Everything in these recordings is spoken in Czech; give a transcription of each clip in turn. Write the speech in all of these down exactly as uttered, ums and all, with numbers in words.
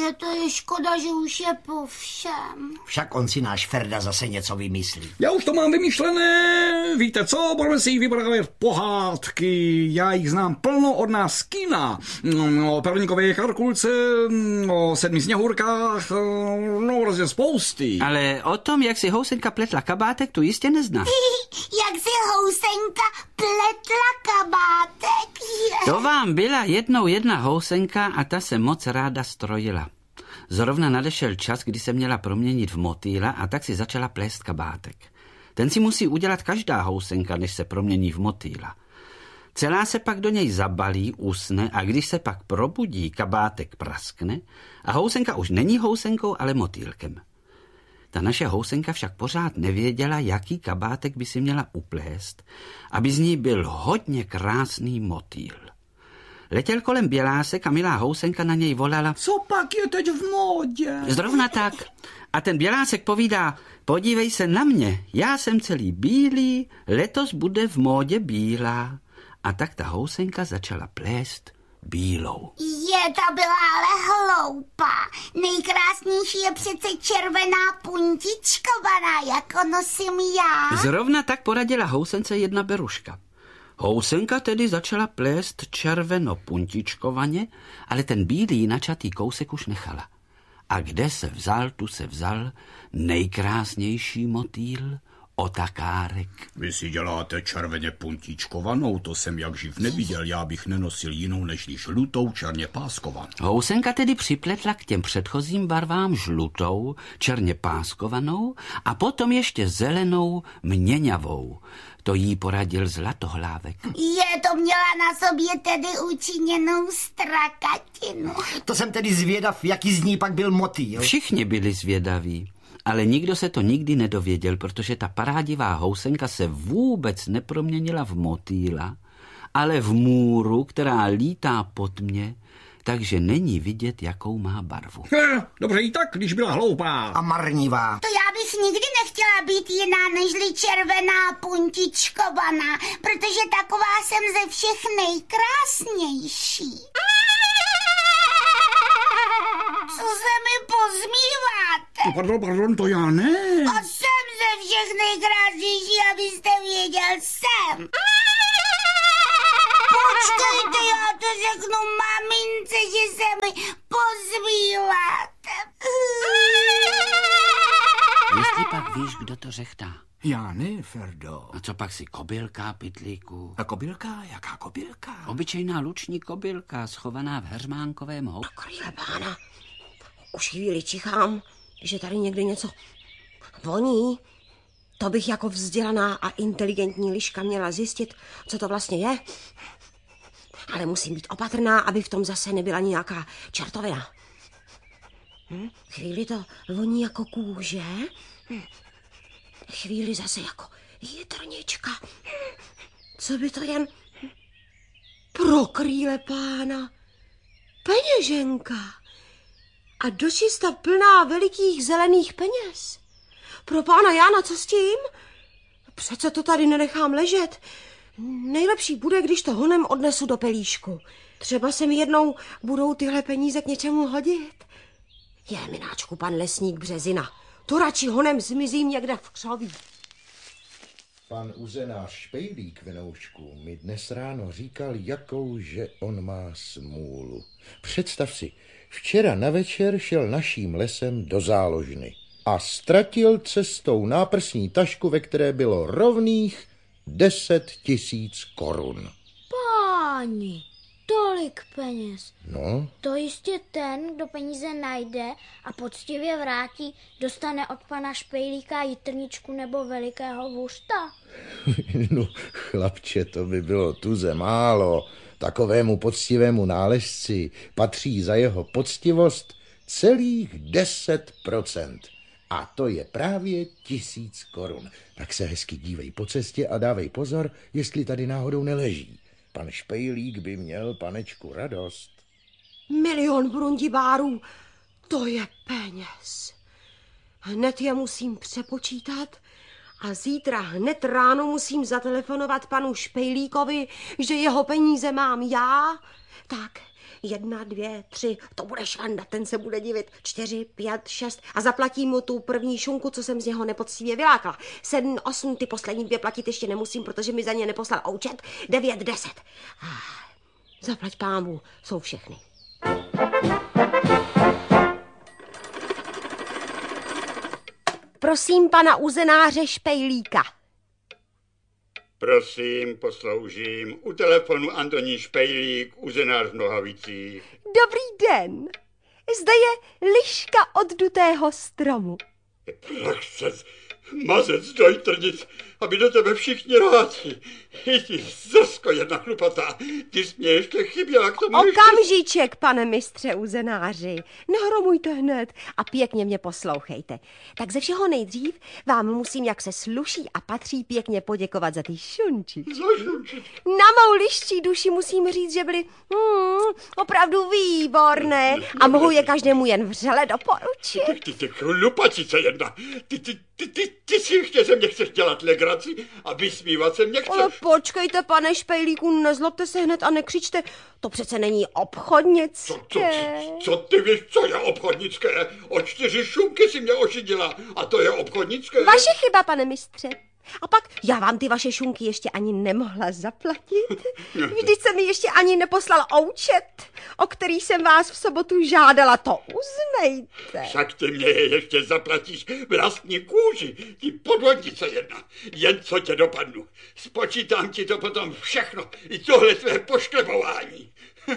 Je to je škoda, že už je po všem. Však on si náš Ferda zase něco vymyslí. Já už to mám vymyšlené. Víte co, budeme si jich vyprávět pohádky. Já jich znám plno od nás z kina. O Perlíkové Karkulce, o Sedmi sněhurkách, no prostě spousty. Ale o tom, jak si housenka pletla kabátek, tu jistě nezná. Jak si housenka pletla kabátek. To vám byla jednou jedna housenka a ta se moc ráda strojila. Zrovna nadešel čas, kdy se měla proměnit v motýla a tak si začala plést kabátek. Ten si musí udělat každá housenka, než se promění v motýla. Celá se pak do něj zabalí, usne a když se pak probudí, kabátek praskne a housenka už není housenkou, ale motýlkem. Ta naše housenka však pořád nevěděla, jaký kabátek by si měla uplést, aby z ní byl hodně krásný motýl. Letěl kolem bělásek a milá housenka na něj volala: Co pak je teď v módě? Zrovna tak. A ten bělásek povídá: podívej se na mě, já jsem celý bílý, letos bude v módě bílá. A tak ta housenka začala plést bílou. Je, ta byla ale hloupá. Nejkrásnější je přece červená puntičkovaná, jako nosím já. Zrovna tak poradila housence jedna beruška. Housenka tedy začala plést červeno puntičkovaně, ale ten bílý načatý kousek už nechala. A kde se vzal, tu se vzal nejkrásnější motýl, otakárek. Vy si děláte červeně puntičkovanou, to jsem jak živ neviděl, já bych nenosil jinou než žlutou černě páskovanou. Housenka tedy připletla k těm předchozím barvám žlutou, černě páskovanou a potom ještě zelenou měňavou. To jí poradil Zlatohlávek. Je, to měla na sobě tedy učiněnou strakatinu. To jsem tedy zvědav, jaký z ní pak byl motýl. Všichni byli zvědaví. Ale nikdo se to nikdy nedověděl, protože ta parádivá housenka se vůbec neproměnila v motýla, ale v můru, která lítá po tmě, takže není vidět, jakou má barvu. Eh, dobře i tak, když byla hloupá. A marnivá. To já bych nikdy nechtěla být jiná nežli červená puntičkovaná, protože taková jsem ze všech nejkrásnější. Co se mi pozmíváte? No, pardon, pardon, to já ne. A jsem ze všech nejkrásnější, abyste věděl, jsem. Počkejte, já to řeknu mamince, že se mi pozmíváte. Jestli pak víš, kdo to řechtá. Já ne, Ferdo. A co pak si kobylka, pytlíku? A kobylka? Jaká kobylka? Obyčejná luční kobylka, schovaná v heřmánkovém hou... Krýle pána, už chvíli čichám, že tady někde něco voní. To bych jako vzdělaná a inteligentní liška měla zjistit, co to vlastně je. Ale musím být opatrná, aby v tom zase nebyla nějaká čertovina. Hm? Chvíli to voní jako kůže. Hm? Chvíli zase jako jitrnička. Co by to jen... Pro krýle pána. Peněženka. A dočista plná velikých zelených peněz. Pro pána Jána, co s tím? Přece to tady nenechám ležet. Nejlepší bude, když to honem odnesu do pelíšku. Třeba se mi jednou budou tyhle peníze k něčemu hodit. Je, mináčku, pan lesník Březina. To radši honem zmizím někde v křoví. Pan uzenář Špejlík, Venoušku, mi dnes ráno říkal, jakou, že on má smůlu. Představ si, včera na večer šel naším lesem do záložny a ztratil cestou náprsní tašku, ve které bylo rovných deset tisíc korun. Páni, tolik peněz. No? To jistě ten, kdo peníze najde a poctivě vrátí, dostane od pana Špejlíka jitrničku nebo velikého vůřta. No, chlapče, to by bylo tuze málo. Takovému poctivému nálezci patří za jeho poctivost celých deset procent. A to je právě tisíc korun. Tak se hezky dívej po cestě a dávej pozor, jestli tady náhodou neleží. Pan Špejlík by měl, panečku, radost. Milion brundibárů, to je peněz. Hned je musím přepočítat a zítra hned ráno musím zatelefonovat panu Špejlíkovi, že jeho peníze mám já. Tak, Jedna, dvě, tři, to bude švanda, ten se bude divit. Čtyři, pět, šest a zaplatím mu tu první šunku, co jsem z něho nepoctivě vylákala. Sedm, osm, ty poslední dvě platit ještě nemusím, protože mi za ně neposlal oučet. Devět, deset. Zaplať pámu, jsou všechny. Prosím pana uzenáře Špejlíka. Prosím, posloužím. U telefonu Antonín Špejlík, uzenář v Nohavicích. Dobrý den. Zde je liška od dutého stromu. Prachcec, mazec, dojtrnic, aby do tebe všichni rádi. I ty zrsko jedna chlupatá, ty jsi mě ještě chyběla k tomu. Okamžíček, pane mistře uzenáři. Nehromujte hned a pěkně mě poslouchejte. Tak ze všeho nejdřív vám musím, jak se sluší a patří, pěkně poděkovat za ty šunčičky. Za šunčičky. Na mou liščí duši musím říct, že byly hmm, opravdu výborné a mohu je každému jen vřele doporučit. Ty, ty, ty chlupačice jedna, ty, ty, ty, ty, ty si ještě ze mě chceš dělat legraci a vysmívat se mě chceš. Ale počkejte, pane Špejlíku, nezlobte se hned a nekřičte. To přece není obchodnické. Co, co, co ty víš, co je obchodnické? O čtyři šunky si mě ošidila a to je obchodnické. Vaše chyba, pane mistře. A pak já vám ty vaše šunky ještě ani nemohla zaplatit. Vždyť se mi ještě ani neposlal oučet, o který jsem vás v sobotu žádala, to uznejte. Však ty mě je ještě zaplatíš vlastní kůži, ty podvodnice jedna. Jen co tě dopadnu. Spočítám ti to potom všechno, i tohle tvé pošklebování.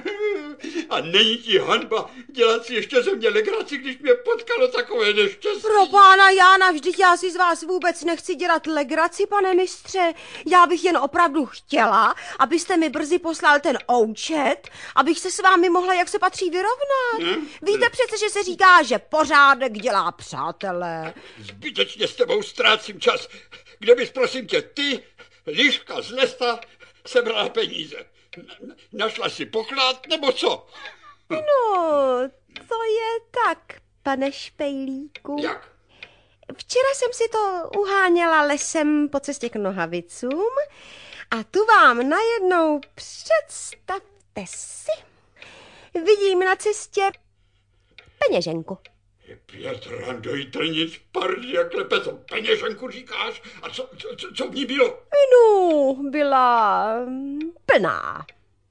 A není ti hanba dělat si ještě ze mě legraci, když mě potkalo takové neštěstí. Pro pána Jána, vždyť já si z vás vůbec nechci dělat legraci, pane mistře. Já bych jen opravdu chtěla, abyste mi brzy poslal ten oučet, abych se s vámi mohla, jak se patří, vyrovnat. Hmm? Víte přece, že se říká, že pořádek dělá přátelé. Zbytečně s tebou ztrácím čas. Kde bys, prosím tě, ty, liška z lesa, sebrala peníze? Našla si poklad, nebo co? No, to je tak, pane Špejlíku. Jak? Včera jsem si to uháněla lesem po cestě k Nohavicům a tu vám najednou představte si. Vidím na cestě peněženku. Pět randojtrnic, pardy a klepe, co peněženku říkáš? A co, co, co v ní bylo? No, byla plná.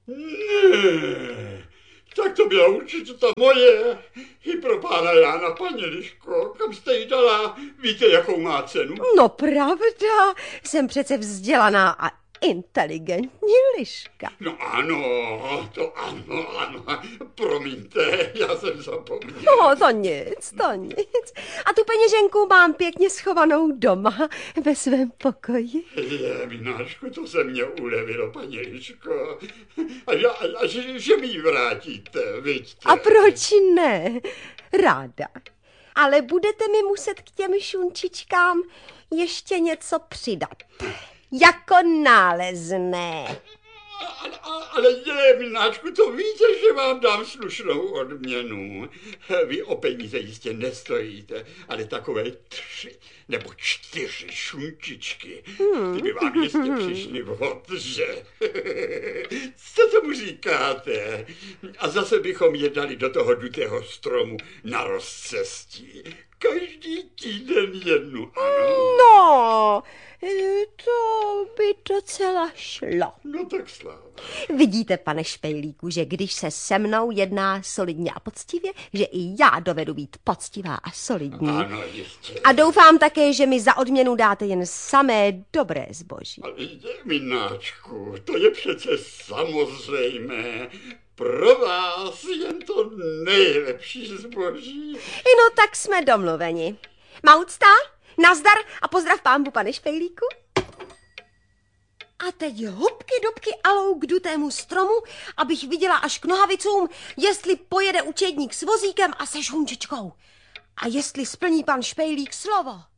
Ne, tak to byla určitě ta moje. I pro pána Jána, paní Liško, kam jste jí dala? Víte, jakou má cenu? No pravda, jsem přece vzdělaná a inteligentní liška. No ano, to ano, ano, promiňte, já jsem zapomněl. No, to nic, to nic. A tu peněženku mám pěkně schovanou doma ve svém pokoji. Je, mináčku, to se mě ulevilo, paní Liško. A, a, a že, že mi ji vrátíte, vidíte. A proč ne? Ráda. Ale budete mi muset k těm šunčičkám ještě něco přidat. Jako nálezné. Ale, ale je, mináčku, to víte, že vám dám slušnou odměnu. Vy o peníze jistě nestojíte, ale takové tři nebo čtyři šunčičky, ty by vám jistě přišly vhod, že? Co tomu říkáte? A zase bychom je dali do toho dutého stromu na rozcestí. Každý týden jednu, ano. No, to by docela šlo. No tak sláva. Vidíte, pane Špejlíku, že když se se mnou jedná solidně a poctivě, že i já dovedu být poctivá a solidní. Ano, jistě. A doufám také, že mi za odměnu dáte jen samé dobré zboží. Ale mináčku, to je přece samozřejmé. Pro vás jen to nejlepší zboží. No tak jsme domluveni. Maucta, nazdar a pozdrav pánbu, pane Špejlíku. A teď hubky dubky alou k dutému stromu, abych viděla až k Nohavicům, jestli pojede učedník s vozíkem a se šunčičkou. A jestli splní pan Špejlík slovo.